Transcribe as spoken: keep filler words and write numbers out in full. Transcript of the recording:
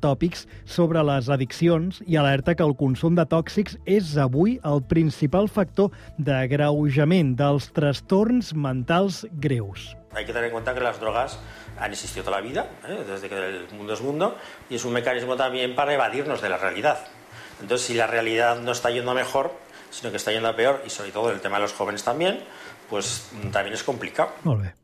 tòpics sobre les addiccions i alerta que el consum de tòxics és avui el principal factor d'agreujament dels trastorns mentals greus. Hay que tener en cuenta que las drogas han existido toda la vida, ¿eh? Desde que el mundo es mundo, y es un mecanismo también para evadirnos de la realidad. Entonces, si la realidad no está yendo a mejor, sino que está yendo a peor, y sobre todo el tema de los jóvenes también, pues también es complicado. Molt bé.